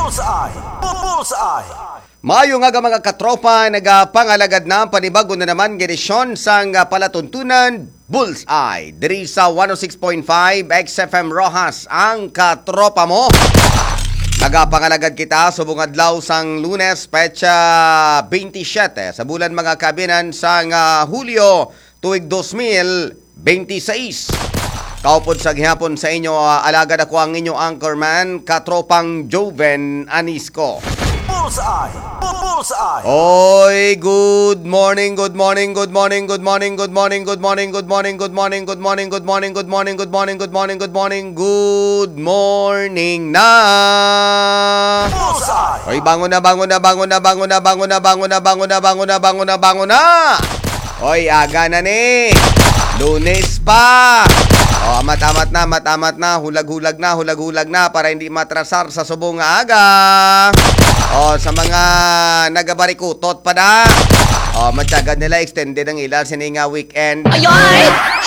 Bullseye! Bullseye! Mayo nga mga katropa, nagapangalagad na panibago na naman gedisyon sang palatuntunan Bullseye. Diri sa 106.5 XFM Rojas ang katropa mo. Nagapangalagad kita subong adlaw sang Lunes, petsa 27 sa bulan mga kabinan sang Hulyo tuig 2026. Kaupod sa gihapon sa inyo, alagad ako ang inyong anchorman, katropang Joven Anisco. Bullseye! Bullseye! Oy, good morning, good morning, good morning, good morning, good morning, good morning, good morning, good morning, good morning, good morning, good morning, good morning, good morning, good morning, good morning na. Bullseye! Oy, bangon na, bangon na, bangon na, bangon na, bangon na, bangon na, bangon na, bangon na, bangon na, bangon na. Oy, aga na ni. Lunes pa. Oh, matamat na, hulag-hulag na para hindi matrasar sa subong nga aga. Oh, sa mga nagabarikutot pa na. Oh, matyagan nila extended ang ilan sininga weekend. Ayoy!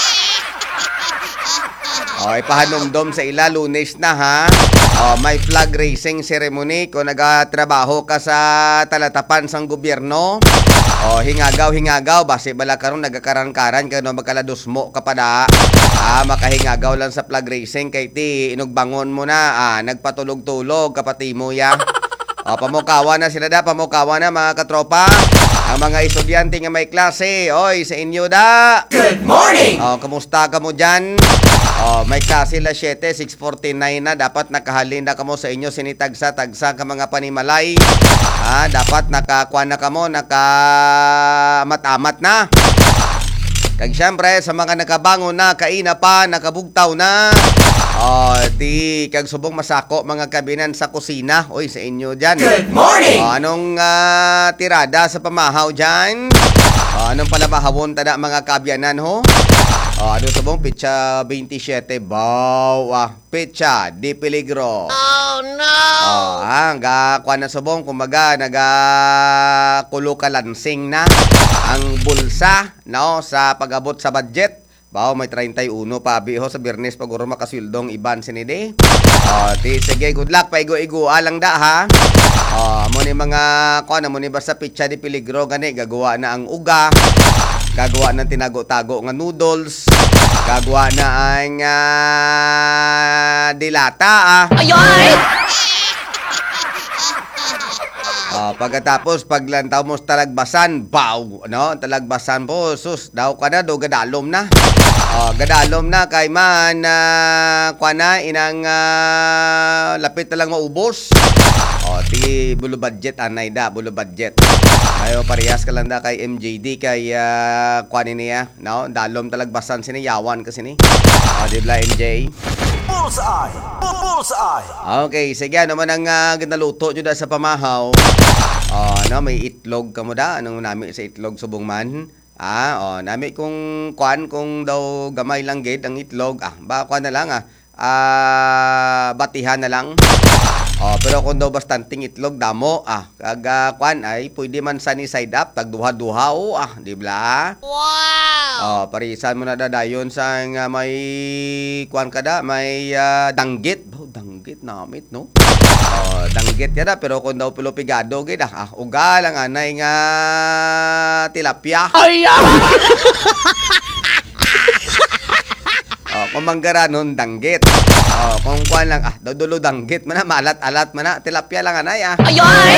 Oh, ipahanumdom sa ila Lunes na ha. Oh, may flag raising ceremony kung nagatrabaho ka sa talatapan sang gobyerno. Oh, hingagaw base bala karon nagakaran-karan kano magkalados mo kapada. Makahingagaw lang sa flag racing kay ti inugbangon mo na. Nagpatulog-tulog kapati mo ya. Pamukawa na sila da, pamukawa na mga katropa. Ang mga estudyante nga may klase, oy sa inyo da. Good morning! Kamusta ka mo dyan? May klase la 7, 6:49 na. Dapat nakahalin na ka mo sa inyo sinitagsa-tagsa ka mga panimalay. Dapat nakakuha na ka mo, nakamamat na. Kag syempre sa mga nakabangon na, kaina pa, nakabugtaw na. Di kag subong masako mga kabinan sa kusina. Oy sa inyo dyan. Good morning! Anong tirada sa pamahaw dyan? Anong palamahawon tada mga kabyanan ho? Ano subong pitsa 27 pitsa di peligro. Oh no! Kuha na subong kumbaga nagakulo ka lansing na ang bulsa no sa pag-abot sa budget. May 31 pa biho sa Biyernes paguro makaswildong iban sinide. Sige, good luck paigo-igo alang da ha. Mo ni mga mo ni basta pitsa di peligro gani gagawa na ang uga. Gagawa ng tinago-tago nga noodles. Gagawa na ang dilata Ayoy! Pagkatapos paglantaw mo sa talagbasan, talagbasan po, sus, daw ka na, gadalom na. Gadalom na, kay man, inang lapit na lang maubos. Ti bulo budget, anay da, bulo budget. Ayo, parehas ka lang da kay MJD, kay niya, dalom talagbasan siniyawan kasi ni. Dibla MJ. Bullseye! Bullseye! Okay, sige, ano man ang ginaluto nyo da sa pamahaw? May itlog ka mo da. Anong nami sa itlog subong man? Nami kung kung daw gamay lang gid ang itlog. Na lang batihan na lang. Pero kung daw bastanting itlog damo, kag ay pwede man sunny side up, tag duha-duha di ba? Wow! Parisan mo na dadayon sa may may danggit. Danggit namit no. Danggit ya da pero kung daw pilopigado gid uga lang anay nga tilapia. Ay! Kung manggaranon danggit. Kung lang dulo danggit man malat-alat man tilapia lang anay Ayoy!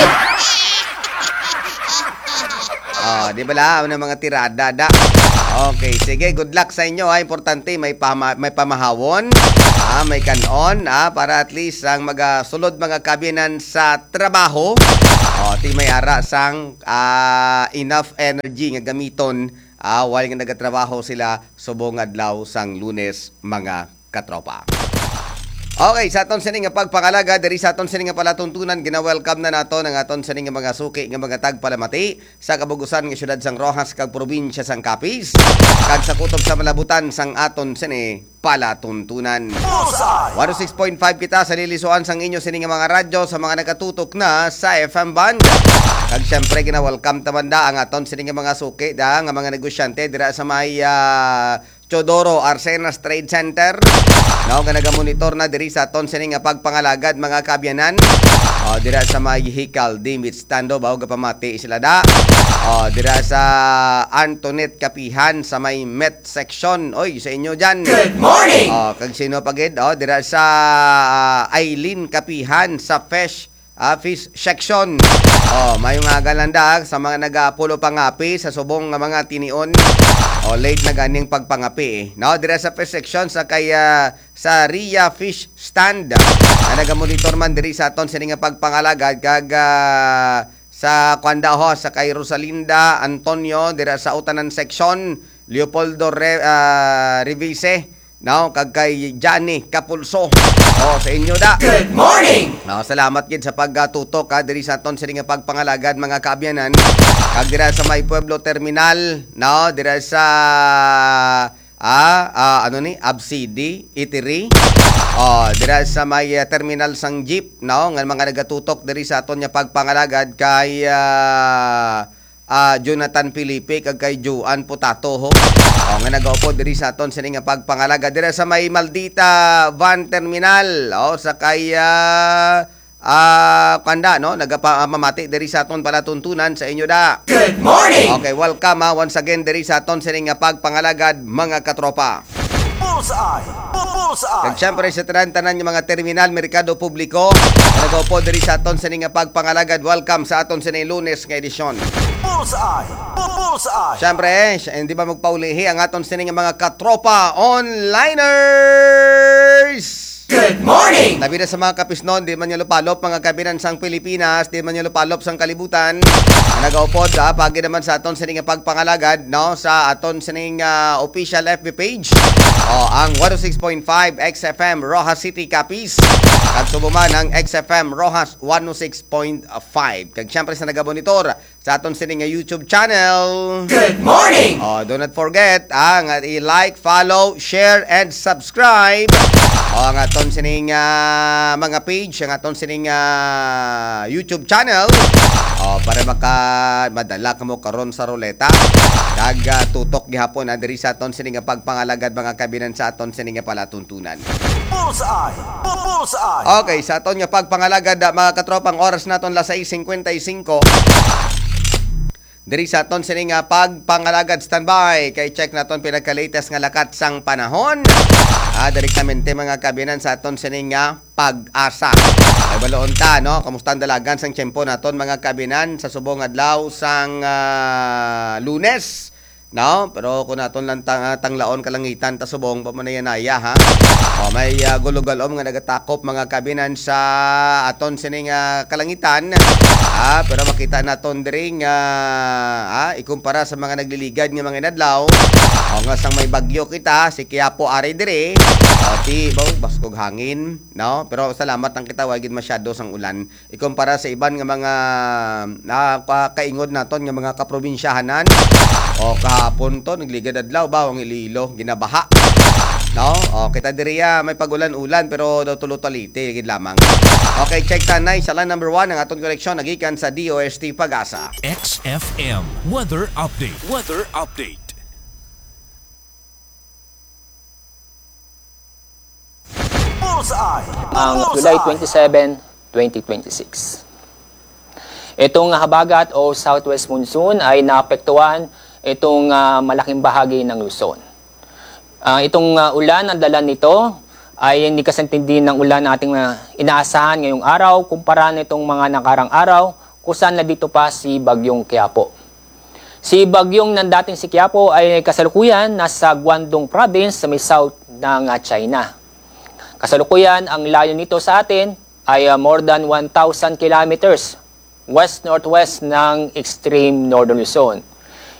Di ba la ng mga tirada da. Okay, sige, good luck sa inyo Importante may pamahawon, may kanon, para at least ang sulod mga kabinan sa trabaho. Ti may ara sang enough energy nga gamiton while nga nagatrabaho sila subong adlaw sang Lunes mga katropa. Okay, sa aton sining nga pagpangalaga diri sa aton sining nga palatuntunan gina-welcome na nato ng aton sining nga mga suki nga mga tagpalamati sa kabugusan nga syudad sang Rojas kag probinsya sang Capiz kag sa kutob sa malabutan sang aton sini palatuntunan. 106.5 kita sa lilisuan sang inyo sining nga mga radyo sa mga nakatutok na sa FM band. Kag syempre gina-welcome ta banda ang aton sining nga mga suki da nga mga negosyante dira sa may Chodoro Arsenas Trade Center. No, nga nagamonitor na diri sa aton sining nga pagpangalagad mga kabyanan. Dira sa may Hikal Dimit Stando bago kapamati sila da. Dira sa Antoinette Kapihan sa may Met Section. Oy, sa inyo dyan. Good morning! Kag sino pagid? Dira sa Aileen Kapihan sa Fish section. May mga galanda sa mga nagapulo pangapi sa subong nga mga tinion. Late na ganing pagpangapi. No, dira sa fish section sa sa Ria Fish Stand. Nagamonitor man diri sa aton sining nga pagpangalagad kag sa Kwanda ho sa kay Rosalinda Antonio dira sa Utanan section, Leopoldo Revise. No, kag kay Johnny Capulso. Sa inyo da. Good morning! No, salamat gid sa pagtutok diri sa aton sining nga pagpangalagad mga kabyanan. Kag dira sa may Pueblo Terminal, no, dira sa Absidi, Itiri. Dira sa may terminal sang jeep, no, nga mga nagatutok diri sa aton nga pagpangalagad kay Jonathan Felipe kag kay Juan Potato ho. Nga nagaupo diri sa aton sining nga pagpangalaga dira sa may Maldita Van Terminal. Sa kay Kanda, no, nagapamamati diri sa aton palatuntunan sa inyo da. Good morning! Okay, welcome once again diri sa aton sining nga pagpangalagad mga katropa. Bullseye! Bullseye! Kag syempre sa tanan nga mga terminal, merkado publiko, nagaupo diri sa aton sining nga pagpangalagad. Welcome sa aton sining Lunes nga edisyon. Bullseye! Bullseye! Syempre, hindi ba magpaulihi ang aton sining nga mga katropa onliners? Good morning! Labi na sa mga kapisnon, di man nyo lupalop mga kabinan sang Pilipinas, di man nyo lupalop sang kalibutan. Nagaupod, pagi naman sa aton sining pagpangalagad, no, sa aton sining official FB page. Ang 106.5 XFM Rojas City Capiz. At subuman ang XFM Rojas 106.5. Kag syempre sa nagabonitor sa aton sining YouTube channel. Good morning! Do not forget ang i-like, follow, share, and subscribe. Ang aton sining mga page, ang aton sining YouTube channel. Para madala kamo karon sa ruleta. Kag tutok gihapon diri sa aton sining pagpangalagad mga kabinan sa aton sining palatuntunan. Bullseye! Bullseye! Okay, sa aton nga pagpangalagad mga katropang oras naton 6:55. Diri sa aton sining pagpangalagad standby kay check naton pinaka-latest nga lakat sang panahon. Direktamente mga kabinan sa aton sining pag-asa. Ay baloon ta, no? Kamusta ang dalagan sang tiyempo naton mga kabinan sa subong adlaw sang Lunes, no? Pero kung naton lang tanglaon kalangitan ta subong pamanayanaya ha. May gulugalom nga nagatakop mga kabinan sa aton sining kalangitan. Pero makita naton diri nga ikumpara sa mga nagliligad nga mga inadlaw. Nga sang may bagyo kita si Quiapo ari diri. Ti baskog hangin, no? Pero salamat ang kita wagid masyado sang ulan. Ikumpara sa iban nga mga kaingod naton nga mga kaprobinsyahanan. Kahapon to nagligad adlaw bawang Iloilo ginabaha. No? Kita diri may pagulan-ulan pero daw tulo-talite gid lamang. Okay, check tanay sa line number 1 ang aton koleksyon nagikan sa DOST Pag-asa. XFM Weather Update. Weather Update. Bullseye! Ang July 27, 2026. Itong habagat o southwest monsoon ay naapektuhan itong malaking bahagi ng Luzon. Itong ulan, ang dala nito ay hindi kasintindi ng ulan nating inaasahan ngayong araw kumpara nitong mga nakarang araw kung saan na dito pa si Bagyong Quiapo. Si Bagyong nandating si Quiapo ay kasalukuyan nasa Guangdong Province sa may south ng China. Kasalukuyan, ang layo nito sa atin ay more than 1,000 kilometers west-northwest ng extreme northern Luzon.